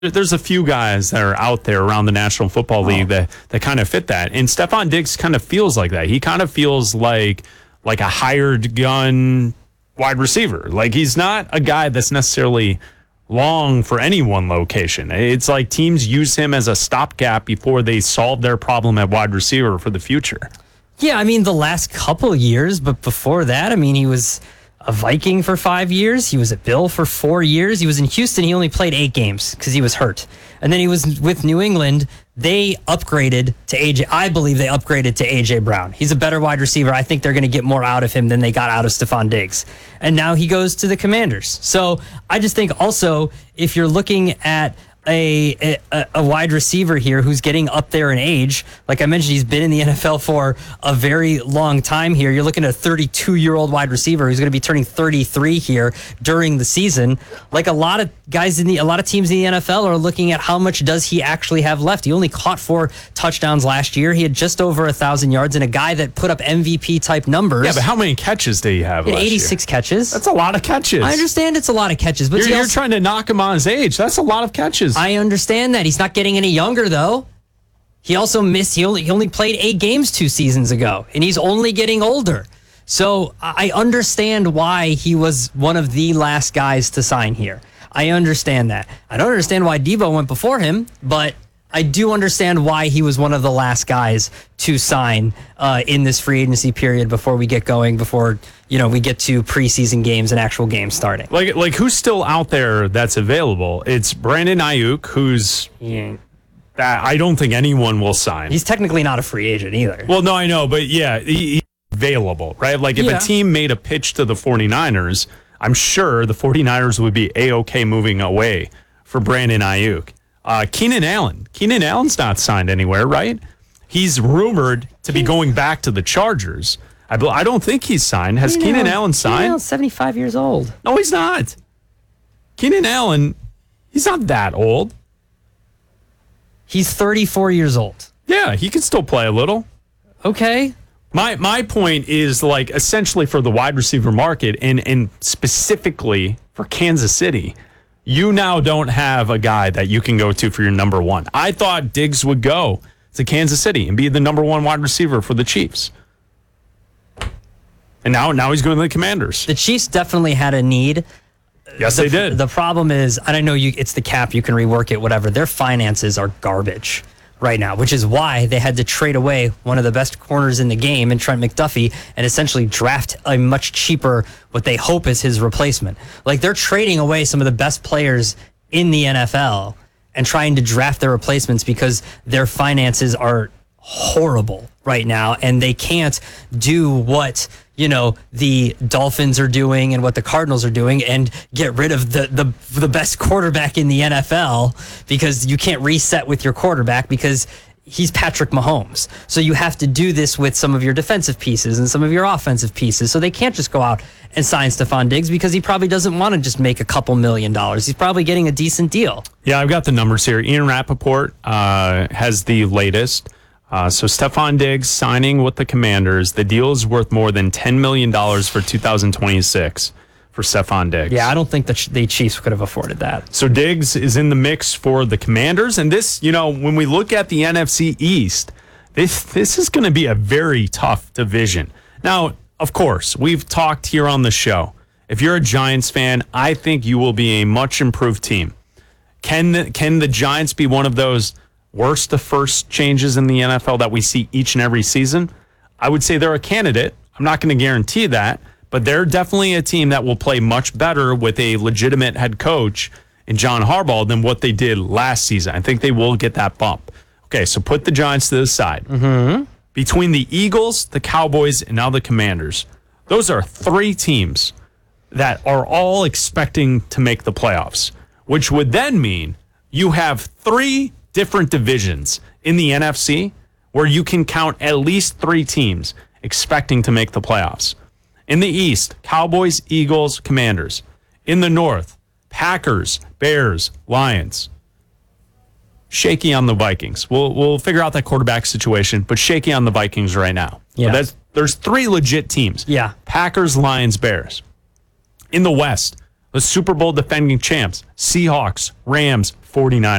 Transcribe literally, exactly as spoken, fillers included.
There's a few guys that are out there around the National Football League Oh. that, that kind of fit that. And Stephon Diggs kind of feels like that. He kind of feels like like a hired gun wide receiver. Like he's not a guy that's necessarily long for any one location. It's like teams use him as a stopgap before they solve their problem at wide receiver for the future. Yeah, I mean, the last couple years, but before that, I mean, he was a Viking for five years. He was at Bill for four years. He was in Houston. He only played eight games because he was hurt. And then he was with New England. They upgraded to A J. I believe they upgraded to A J Brown. He's a better wide receiver. I think they're going to get more out of him than they got out of Stephon Diggs. And now he goes to the Commanders. So I just think also, if you're looking at A, a a wide receiver here who's getting up there in age. Like I mentioned, he's been in the N F L for a very long time here. You're looking at a thirty-two-year-old wide receiver who's going to be turning thirty-three here during the season. Like a lot of guys in the, a lot of teams in the N F L are looking at how much does he actually have left. He only caught four touchdowns last year. He had just over a thousand yards and a guy that put up M V P type numbers. Yeah, but how many catches did he have He had last eighty-six year? catches. That's a lot of catches. I understand it's a lot of catches, but You're, he you're also- trying to knock him on his age. That's a lot of catches. I understand that. He's not getting any younger, though. He also missed, he only, he only played eight games two seasons ago, and he's only getting older. So I understand why he was one of the last guys to sign here. I understand that. I don't understand why Debo went before him, but I do understand why he was one of the last guys to sign uh, in this free agency period before we get going, before you know we get to preseason games and actual games starting. Like, like who's still out there that's available? It's Brandon Ayuk, who's Yeah. that I don't think anyone will sign. He's technically not a free agent either. Well, no, I know, but yeah, he, he's available, right? Like if Yeah. a team made a pitch to the 49ers, I'm sure the 49ers would be A-okay moving away for Brandon Ayuk. Uh, Keenan Allen. Keenan Allen's not signed anywhere, right? He's rumored to be going back to the Chargers. I, bel- I don't think he's signed. Has Keenan Allen signed? Keenan Allen's seventy-five years old. No, he's not. Keenan Allen, he's not that old. He's thirty-four years old. Yeah, he can still play a little. Okay. My my point is like essentially for the wide receiver market and and specifically for Kansas City, you now don't have a guy that you can go to for your number one. I thought Diggs would go to Kansas City and be the number one wide receiver for the Chiefs. And now now he's going to the Commanders. The Chiefs definitely had a need. Yes, the, they did. The problem is, I don't know, you it's the cap, you can rework it, whatever. Their finances are garbage right now, which is why they had to trade away one of the best corners in the game in Trent McDuffie and essentially draft a much cheaper, what they hope is his replacement. Like they're trading away some of the best players in the N F L and trying to draft their replacements because their finances are horrible right now and they can't do what you know the Dolphins are doing and what the Cardinals are doing and get rid of the the the best quarterback in the N F L because you can't reset with your quarterback because he's Patrick Mahomes. So you have to do this with some of your defensive pieces and some of your offensive pieces. So they can't just go out and sign Stephon Diggs because he probably doesn't want to just make a couple million dollars. He's probably getting a decent deal. Yeah, I've got the numbers here. Ian Rappaport uh, has the latest. Uh, so Stephon Diggs signing with the Commanders. The deal is worth more than ten million dollars for two thousand twenty-six for Stephon Diggs. Yeah, I don't think the, the Chiefs could have afforded that. So Diggs is in the mix for the Commanders. And this, you know, when we look at the N F C East, this, this is going to be a very tough division. Now, of course, we've talked here on the show. If you're a Giants fan, I think you will be a much improved team. Can the, can the Giants be one of those worst to first changes in the N F L that we see each and every season? I would say they're a candidate. I'm not going to guarantee that, but they're definitely a team that will play much better with a legitimate head coach in John Harbaugh than what they did last season. I think they will get that bump. Okay, so put the Giants to the side. Mm-hmm. Between the Eagles, the Cowboys, and now the Commanders, those are three teams that are all expecting to make the playoffs, which would then mean you have three different divisions in the N F C where you can count at least three teams expecting to make the playoffs. In the East, Cowboys, Eagles, Commanders. In the North, Packers, Bears, Lions. Shaky on the Vikings. We'll we'll figure out that quarterback situation, but shaky on the Vikings right now. Yeah. So that's, there's three legit teams. Yeah. Packers, Lions, Bears. In the West, The Super Bowl defending champs, Seahawks, Rams, 49ers.